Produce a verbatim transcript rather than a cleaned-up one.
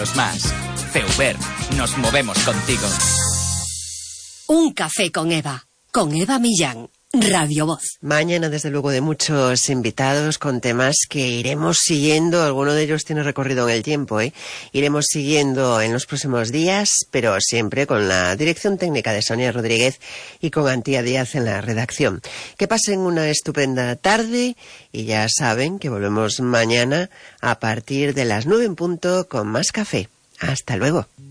más. Feuber, nos movemos contigo. Un café con Eva, con Eva Millán, Radio Voz. Mañana, desde luego, de muchos invitados con temas que iremos siguiendo. Alguno de ellos tiene recorrido en el tiempo, ¿eh? Iremos siguiendo en los próximos días, pero siempre con la dirección técnica de Sonia Rodríguez y con Antía Díaz en la redacción. Que pasen una estupenda tarde y ya saben que volvemos mañana a partir de las nueve en punto con más café. Hasta luego.